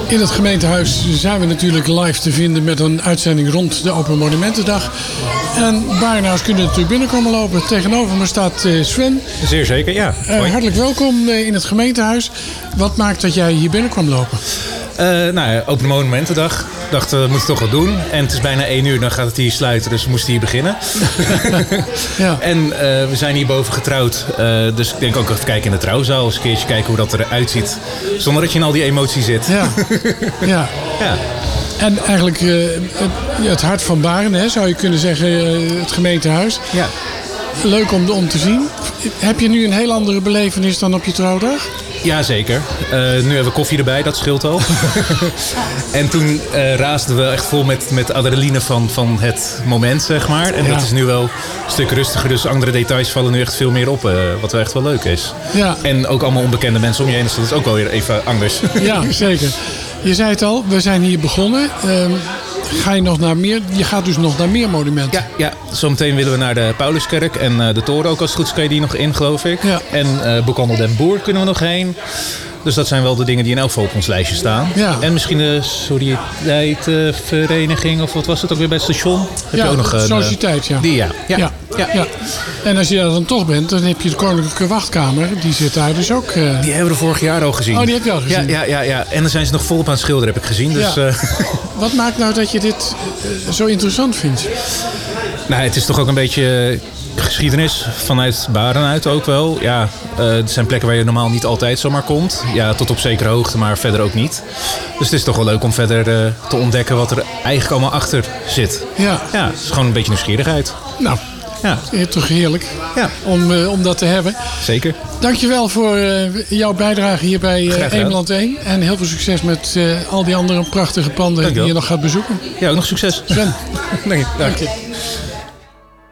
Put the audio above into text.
In het gemeentehuis zijn we natuurlijk live te vinden met een uitzending rond de Open Monumentendag. En Barenaars kunnen natuurlijk binnenkomen lopen. Tegenover me staat Sven. Zeer zeker, ja. Hartelijk welkom in het gemeentehuis. Wat maakt dat jij hier binnen kwam lopen? Open Monumentendag. Ik dacht, we moeten toch wat doen. En het is bijna 1 uur, dan gaat het hier sluiten. Dus we moesten hier beginnen. Ja. En we zijn hierboven getrouwd. Dus ik denk ook even kijken in de trouwzaal. Eens een keertje kijken hoe dat eruit ziet. Zonder dat je in al die emotie zit. Ja. Ja. Ja. En eigenlijk het hart van Baren, hè, zou je kunnen zeggen, het gemeentehuis. Ja. Leuk om te zien. Heb je nu een heel andere belevenis dan op je trouwdag? Jazeker. Nu hebben we koffie erbij, dat scheelt al. En toen raasden we echt vol met adrenaline van het moment, zeg maar. En dat is nu wel een stuk rustiger. Dus andere details vallen nu echt veel meer op. Wat wel echt wel leuk is. Ja. En ook allemaal onbekende mensen om je heen. Dus dat is ook wel weer even anders. Ja, zeker. Je zei het al, we zijn hier begonnen. Ga je nog naar meer? Je gaat dus nog naar meer monumenten. Ja, zometeen willen we naar de Pauluskerk en de toren ook als het goed is, kan je die nog in, geloof ik. Ja. En Boekhandel Den Boer kunnen we nog heen. Dus dat zijn wel de dingen die in elk geval op ons lijstje staan. Ja. En misschien de Sociëteitvereniging, of wat was het ook weer bij het station? Heb je ook nog Sociëteit, ja. Die, ja. En als je daar dan toch bent, dan heb je de Koninklijke Wachtkamer. Die zit daar dus ook. Die hebben we vorig jaar al gezien. Oh, die heb je al gezien? Ja. En dan zijn ze nog volop aan het schilderen, heb ik gezien. Dus, Wat maakt nou dat je dit zo interessant vindt? Nou, het is toch ook een beetje geschiedenis vanuit Baren uit ook wel. Ja, het zijn plekken waar je normaal niet altijd zomaar komt. Ja, tot op zekere hoogte, maar verder ook niet. Dus het is toch wel leuk om verder te ontdekken wat er eigenlijk allemaal achter zit. Ja, het is gewoon een beetje nieuwsgierigheid. Nou, toch heerlijk om dat te hebben. Zeker. Dankjewel voor jouw bijdrage hier bij Eemland 1. En heel veel succes met al die andere prachtige panden die je nog gaat bezoeken. Ja, ook nog succes. Sven. Dank je.